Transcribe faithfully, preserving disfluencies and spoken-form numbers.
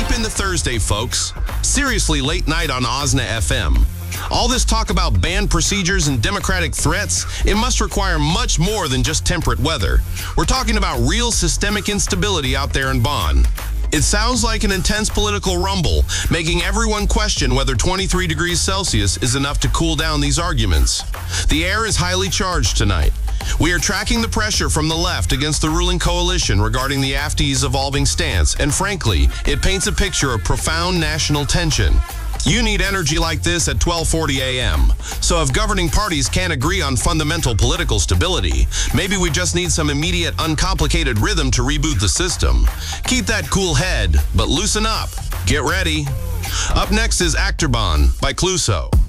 Sleep into Thursday, folks. Seriously late night on Osna F M. All this talk about banned procedures and democratic threats, it must require much more than just temperate weather. We're talking about real systemic instability out there in Bonn. It sounds like an intense political rumble, making everyone question whether twenty-three degrees Celsius is enough to cool down these arguments. The air is highly charged tonight. We are tracking the pressure from the left against the ruling coalition regarding the A F D's evolving stance, and frankly, it paints a picture of profound national tension. You need energy like this at twelve forty a m So if governing parties can't agree on fundamental political stability, maybe we just need some immediate, uncomplicated rhythm to reboot the system. Keep that cool head, but loosen up. Get ready. Up next is Achterbahn by Clouseau.